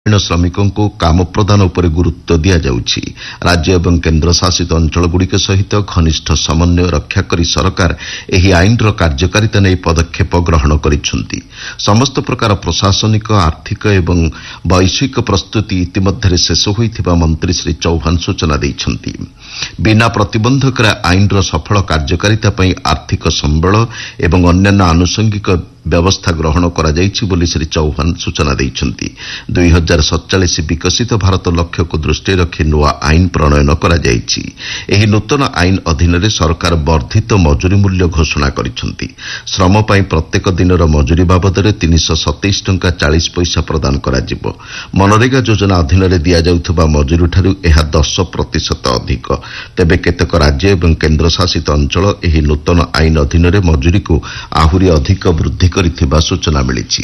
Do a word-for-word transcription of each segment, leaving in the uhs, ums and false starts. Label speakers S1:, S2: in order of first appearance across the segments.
S1: ଶ୍ରମିକଙ୍କୁ କାମ ପ୍ରଦାନ ଉପରେ ଗୁରୁତ୍ୱ ଦିଆଯାଉଛି। ରାଜ୍ୟ ଏବଂ କେନ୍ଦ୍ରଶାସିତ ଅଞ୍ଚଳଗୁଡ଼ିକ ସହିତ ଘନିଷ୍ଠ ସମନ୍ୱୟ ରକ୍ଷା କରି ସରକାର ଏହି ଆଇନର କାର୍ଯ୍ୟକାରିତା ନେଇ ପଦକ୍ଷେପ ଗ୍ରହଣ କରିଛନ୍ତି। ସମସ୍ତ ପ୍ରକାର ପ୍ରଶାସନିକ, ଆର୍ଥିକ ଏବଂ ବୈଷୟିକ ପ୍ରସ୍ତୁତି ଇତିମଧ୍ୟରେ ଶେଷ ହୋଇଥିବା ମନ୍ତ୍ରୀ ଶ୍ରୀ ଚୌହାନ ସୂଚନା ଦେଇଛନ୍ତି। ବିନା ପ୍ରତିବନ୍ଧକରେ ଆଇନର ସଫଳ କାର୍ଯ୍ୟକାରିତା ପାଇଁ ଆର୍ଥିକ ସମ୍ବଳ ଏବଂ ଅନ୍ୟାନ୍ୟ ଆନୁଷଙ୍ଗିକ ବ୍ୟବସ୍ଥା ଗ୍ରହଣ କରାଯାଇଛି ବୋଲି ଶ୍ରୀ ଚୌହାନ ସୂଚନା ଦେଇଛନ୍ତି। ଦୁଇ ହଜାର ସତଚାଳିଶ ବିକଶିତ ଭାରତ ଲକ୍ଷ୍ୟକୁ ଦୃଷ୍ଟିରେ ରଖି ନୂଆ ଆଇନ ପ୍ରଣୟନ କରାଯାଇଛି। ଏହି ନୂତନ ଆଇନ ଅଧୀନରେ ସରକାର ବର୍ଦ୍ଧିତ ମଜୁରୀ ମୂଲ୍ୟ ଘୋଷଣା କରିଛନ୍ତି। ଶ୍ରମ ପାଇଁ ପ୍ରତ୍ୟେକ ଦିନର ମଜୁରୀ ବାବଦରେ ତିନିଶହ ସତେଇଶ ଟଙ୍କା ଚାଳିଶ ପଇସା ପ୍ରଦାନ କରାଯିବ। ମନରେଗା ଯୋଜନା ଅଧୀନରେ ଦିଆଯାଉଥିବା ମଜୁରୀଠାରୁ ଏହା ଦଶ ପ୍ରତିଶତ ଅଧିକ। ତେବେ କେତେକ ରାଜ୍ୟ ଏବଂ କେନ୍ଦ୍ରଶାସିତ ଅଞ୍ଚଳ ଏହି ନୂତନ ଆଇନ ଅଧୀନରେ ମଜୁରୀକୁ ଆହୁରି ଅଧିକ ବୃଦ୍ଧି କରିଥିବା ସୂଚନା ମିଳିଛି।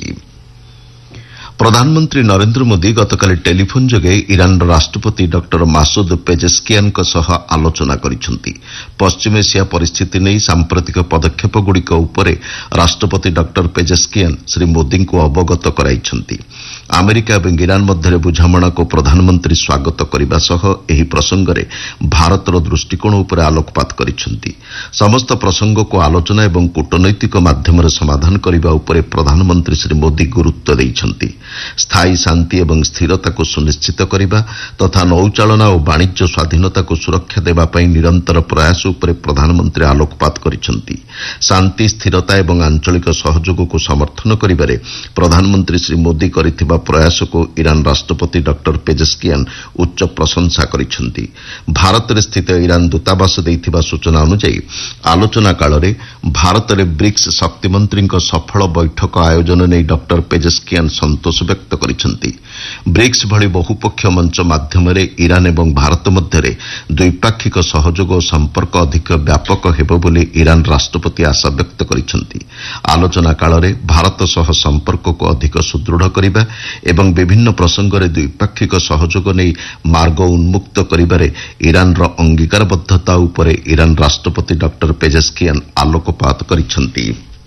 S1: ପ୍ରଧାନମନ୍ତ୍ରୀ ନରେନ୍ଦ୍ର ମୋଦି ଗତକାଲି ଟେଲିଫୋନ୍ ଯୋଗେ ଇରାନ୍ର ରାଷ୍ଟ୍ରପତି ଡକ୍ଟର ମାସୁଦ୍ ପେଜେସ୍କିଆନ୍ଙ୍କ ସହ ଆଲୋଚନା କରିଛନ୍ତି। ପଶ୍ଚିମ ଏସିଆ ପରିସ୍ଥିତି ନେଇ ସାମ୍ପ୍ରତିକ ପଦକ୍ଷେପଗୁଡ଼ିକ ଉପରେ ରାଷ୍ଟ୍ରପତି ଡକ୍ଟର ପେଜେସ୍କିଆନ୍ ଶ୍ରୀ ମୋଦିଙ୍କୁ ଅବଗତ କରାଇଛନ୍ତି। ଆମେରିକା ଏବଂ ଇରାନ୍ ମଧ୍ୟରେ ବୁଝାମଣାକୁ ପ୍ରଧାନମନ୍ତ୍ରୀ ସ୍ୱାଗତ କରିବା ସହ ଏହି ପ୍ରସଙ୍ଗରେ ଭାରତର ଦୃଷ୍ଟିକୋଣ ଉପରେ ଆଲୋକପାତ କରିଛନ୍ତି। ସମସ୍ତ ପ୍ରସଙ୍ଗକୁ ଆଲୋଚନା ଏବଂ କୂଟନୈତିକ ମାଧ୍ୟମରେ ସମାଧାନ କରିବା ଉପରେ ପ୍ରଧାନମନ୍ତ୍ରୀ ଶ୍ରୀ ମୋଦି ଗୁରୁତ୍ୱ ଦେଇଛନ୍ତି। ସ୍ଥାୟୀ ଶାନ୍ତି ଏବଂ ସ୍ଥିରତାକୁ ସୁନିଶ୍ଚିତ କରିବା ତଥା ନୌଚାଳନା ଓ ବାଣିଜ୍ୟ ସ୍ୱାଧୀନତାକୁ ସୁରକ୍ଷା ଦେବା ପାଇଁ ନିରନ୍ତର ପ୍ରୟାସ ଉପରେ ପ୍ରଧାନମନ୍ତ୍ରୀ ଆଲୋକପାତ କରିଛନ୍ତି। ଶାନ୍ତି, ସ୍ଥିରତା ଏବଂ ଆଞ୍ଚଳିକ ସହଯୋଗକୁ ସମର୍ଥନ କରିବାରେ ପ୍ରଧାନମନ୍ତ୍ରୀ ଶ୍ରୀ ମୋଦି କରିଥିବା ପ୍ରୟାସକୁ ଇରାନ୍ ରାଷ୍ଟ୍ରପତି ଡକ୍ଟର ପେଜେସ୍କିଆନ୍ ଉଚ୍ଚ ପ୍ରଶଂସା କରିଛନ୍ତି। ଭାରତରେ ସ୍ଥିତ ଇରାନ୍ ଦୂତାବାସ ଦେଇଥିବା ସୂଚନା ଅନୁଯାୟୀ ଆଲୋଚନା କାଳରେ ଭାରତରେ ବ୍ରିକ୍ସ ଶକ୍ତିମନ୍ତ୍ରୀଙ୍କ ସଫଳ ବୈଠକ ଆୟୋଜନ ନେଇ ଡକ୍ଟର ପେଜେସ୍କିଆନ୍ ସନ୍ତୋଷ ବ୍ୟକ୍ତ କରିଛନ୍ତି। ବ୍ରିକ୍ସ ଭଳି ବହୁପକ୍ଷୀୟ ମଞ୍ଚ ମାଧ୍ୟମରେ ଇରାନ୍ ଏବଂ ଭାରତ ମଧ୍ୟରେ ଦ୍ୱିପାକ୍ଷିକ ସହଯୋଗ ଓ ସମ୍ପର୍କ ଅଧିକ ବ୍ୟାପକ ହେବ ବୋଲି ଇରାନ୍ ରାଷ୍ଟ୍ରପତି ଆଶା ବ୍ୟକ୍ତ କରିଛନ୍ତି। ଆଲୋଚନା କାଳରେ ଭାରତ ସହ ସମ୍ପର୍କକୁ ଅଧିକ ସୁଦୃଢ଼ କରିବା ଏବଂ ବିଭିନ୍ନ ପ୍ରସଙ୍ଗରେ ଦ୍ୱିପାକ୍ଷିକ ସହଯୋଗ ନେଇ ମାର୍ଗ ଉନ୍ମୁକ୍ତ କରିବାରେ ଇରାନ୍ର ଅଙ୍ଗୀକାରବଦ୍ଧତା ଉପରେ ଇରାନ୍ ରାଷ୍ଟ୍ରପତି ଡକ୍ଟର ପେଜେସ୍କିଆନ୍ ଆଲୋକପାତ କରିଛନ୍ତି।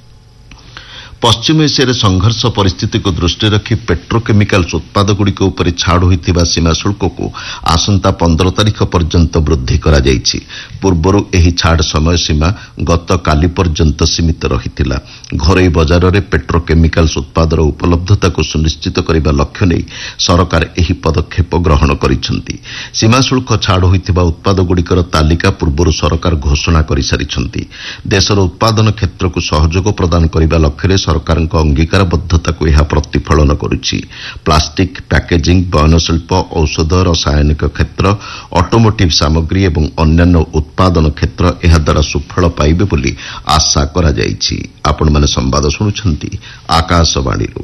S1: ପଶ୍ଚିମ ଏସିଆରେ ସଂଘର୍ଷ ପରିସ୍ଥିତିକୁ ଦୃଷ୍ଟିରେ ରଖି ପେଟ୍ରୋକେମିକାଲ୍ସ ଉତ୍ପାଦଗୁଡ଼ିକ ଉପରେ ଛାଡ଼ ହୋଇଥିବା ସୀମା ଶୁଳ୍କକୁ ଆସନ୍ତା ପନ୍ଦର ତାରିଖ ପର୍ଯ୍ୟନ୍ତ ବୃଦ୍ଧି କରାଯାଇଛି। ପୂର୍ବରୁ ଏହି ଛାଡ଼ ସମୟ ସୀମା ଗତକାଲି ପର୍ଯ୍ୟନ୍ତ ସୀମିତ ରହିଥିଲା। ଘରୋଇ ବଜାରରେ ପେଟ୍ରୋକେମିକାଲ୍ସ ଉତ୍ପାଦର ଉପଲବ୍ଧତାକୁ ସୁନିଶ୍ଚିତ କରିବା ଲକ୍ଷ୍ୟ ନେଇ ସରକାର ଏହି ପଦକ୍ଷେପ ଗ୍ରହଣ କରିଛନ୍ତି। ସୀମା ଶୁଳ୍କ ଛାଡ଼ ହୋଇଥିବା ଉତ୍ପାଦଗୁଡ଼ିକର ତାଲିକା ପୂର୍ବରୁ ସରକାର ଘୋଷଣା କରିସାରିଛନ୍ତି। ଦେଶର ଉତ୍ପାଦନ କ୍ଷେତ୍ରକୁ ସହଯୋଗ ପ୍ରଦାନ କରିବା ଲକ୍ଷ୍ୟରେ ସରକାରଙ୍କ ଅଙ୍ଗୀକାରବଦ୍ଧତାକୁ ଏହା ପ୍ରତିଫଳନ କରୁଛି। ପ୍ଲାଷ୍ଟିକ୍, ପ୍ୟାକେଜିଂ, ବୟନଶିଳ୍ପ, ଔଷଧ, ରସାୟନିକ କ୍ଷେତ୍ର, ଅଟୋମୋଟିଭ୍ ସାମଗ୍ରୀ ଏବଂ ଅନ୍ୟାନ୍ୟ ଉତ୍ପାଦନ କ୍ଷେତ୍ର ଏହାଦ୍ୱାରା ସୁଫଳ ପାଇବେ ବୋଲି ଆଶା କରାଯାଇଛି। ଆପଣମାନେ ସମ୍ବାଦ ଶୁଣୁଛନ୍ତି ଆକାଶବାଣୀରୁ।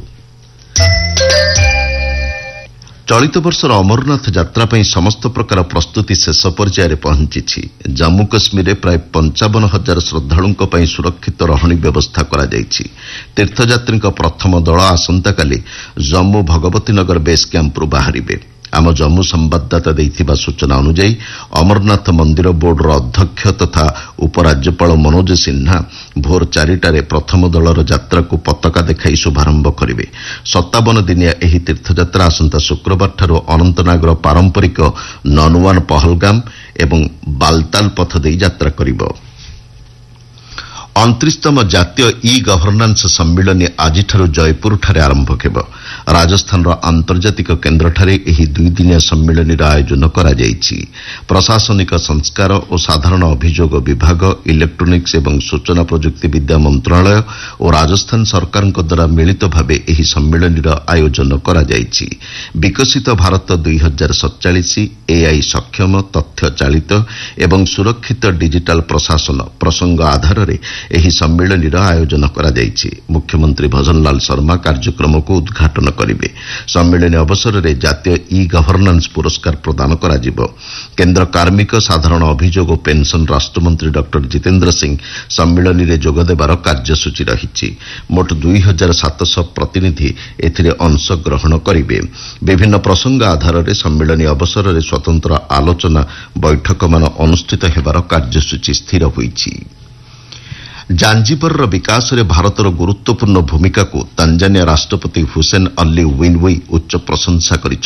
S1: ଚଳିତ ବର୍ଷର ଅମରନାଥ ଯାତ୍ରା ପାଇଁ ସମସ୍ତ ପ୍ରକାର ପ୍ରସ୍ତୁତି ଶେଷ ପର୍ଯ୍ୟାୟରେ ପହଞ୍ଚିଛି। ଜାମ୍ମୁ କାଶ୍ମୀରରେ ପ୍ରାୟ ପଞ୍ଚାବନ ହଜାର ଶ୍ରଦ୍ଧାଳୁଙ୍କ ପାଇଁ ସୁରକ୍ଷିତ ରହଣି ବ୍ୟବସ୍ଥା କରାଯାଇଛି। ତୀର୍ଥଯାତ୍ରୀଙ୍କ ପ୍ରଥମ ଦଳ ଆସନ୍ତାକାଲି ଜମ୍ମୁ ଭଗବତୀନଗର ବେସ୍ କ୍ୟାମ୍ପରୁ ବାହାରିବେ। ଆମ ଜମ୍ମୁ ସମ୍ବାଦଦାତା ଦେଇଥିବା ସୂଚନା ଅନୁଯାୟୀ ଅମରନାଥ ମନ୍ଦିର ବୋର୍ଡର ଅଧ୍ୟକ୍ଷ ତଥା ଉପରାଜ୍ୟପାଳ ମନୋଜ ସିହ୍ନା ଭୋର ଚାରିଟାରେ ପ୍ରଥମ ଦଳର ଯାତ୍ରାକୁ ପତାକା ଦେଖାଇ ଶୁଭାରମ୍ଭ କରିବେ। ସତାବନ ଦିନିଆ ଏହି ତୀର୍ଥଯାତ୍ରା ଆସନ୍ତା ଶୁକ୍ରବାରଠାରୁ ଅନନ୍ତନାଗର ପାରମ୍ପରିକ ନନୱାନ ପହଲଗାମ ଏବଂ ବାଲତାଲ ପଥ ଦେଇ ଯାତ୍ରା କରିବ। ଅଣତିରିଶତମ ଜାତୀୟ ଇ ଗଭର୍ଣ୍ଣାନ୍ସ ସମ୍ମିଳନୀ ଆଜିଠାରୁ ଜୟପୁରଠାରେ ଆରମ୍ଭ ହେବ। ରାଜସ୍ଥାନର ଆନ୍ତର୍ଜାତିକ କେନ୍ଦ୍ରଠାରେ ଏହି ଦୁଇଦିନିଆ ସମ୍ମିଳନୀର ଆୟୋଜନ କରାଯାଇଛି। ପ୍ରଶାସନିକ ସଂସ୍କାର ଓ ସାଧାରଣ ଅଭିଯୋଗ ବିଭାଗ, ଇଲେକ୍ଟ୍ରୋନିକ୍ସ ଏବଂ ସୂଚନା ପ୍ରଯୁକ୍ତି ବିଦ୍ୟା ମନ୍ତ୍ରଣାଳୟ ଓ ରାଜସ୍ଥାନ ସରକାରଙ୍କ ଦ୍ୱାରା ମିଳିତ ଭାବେ ଏହି ସମ୍ମିଳନୀର ଆୟୋଜନ କରାଯାଇଛି। ବିକଶିତ ଭାରତ ଦୁଇ ହଜାର ସତଚାଳିଶ ଏଆଇ ସକ୍ଷମ, ତଥ୍ୟ ଚାଳିତ ଏବଂ ସୁରକ୍ଷିତ ଡିଜିଟାଲ ପ୍ରଶାସନ ପ୍ରସଙ୍ଗ ଆଧାରରେ ଏହି ସମ୍ମିଳନୀର ଆୟୋଜନ କରାଯାଇଛି। ମୁଖ୍ୟମନ୍ତ୍ରୀ ଭଜନଲାଲ ଶର୍ମା କାର୍ଯ୍ୟକ୍ରମକୁ ଉଦ୍ଘାଟନ କରିବେ। ସମ୍ମିଳନୀ ଅବସରରେ ଜାତୀୟ ଇ ଗଭର୍ଣ୍ଣାନ୍ସ ପୁରସ୍କାର ପ୍ରଦାନ କରାଯିବ। କେନ୍ଦ୍ର କାର୍ମିକ, ସାଧାରଣ ଅଭିଯୋଗ ଓ ପେନ୍ସନ୍ ରାଷ୍ଟ୍ରମନ୍ତ୍ରୀ ଡକ୍ଟର ଜିତେନ୍ଦ୍ର ସିଂ ସମ୍ମିଳନୀରେ ଯୋଗଦେବାର କାର୍ଯ୍ୟସୂଚୀ ରହିଛି। ମୋଟ ଦୁଇ ହଜାର ସାତଶହ ପ୍ରତିନିଧି ଏଥିରେ ଅଂଶଗ୍ରହଣ କରିବେ। ବିଭିନ୍ନ ପ୍ରସଙ୍ଗ ଆଧାରରେ ସମ୍ମିଳନୀ ଅବସରରେ ସ୍ୱତନ୍ତ୍ର ଆଲୋଚନା ବୈଠକମାନ ଅନୁଷ୍ଠିତ ହେବାର କାର୍ଯ୍ୟସୂଚୀ ସ୍ଥିର ହୋଇଛି। ଜାଞ୍ଜିବାରର ବିକାଶରେ ଭାରତର ଗୁରୁତ୍ୱପୂର୍ଣ୍ଣ ଭୂମିକାକୁ ତାଞ୍ଜାନିଆ ରାଷ୍ଟ୍ରପତି ହୁସେନ ଅଲ୍ଲୀ ୱିନ୍ୱି ଉଚ୍ଚ ପ୍ରଶଂସା କରିଛନ୍ତି।